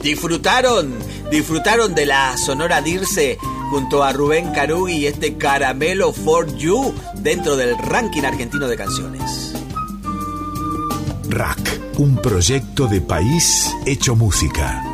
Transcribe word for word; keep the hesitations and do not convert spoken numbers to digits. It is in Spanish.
¿Disfrutaron? ¿Disfrutaron de la Sonora Dirce junto a Rubén Carugui y este Caramelo for You dentro del ranking argentino de canciones? Rack, un proyecto de país hecho música.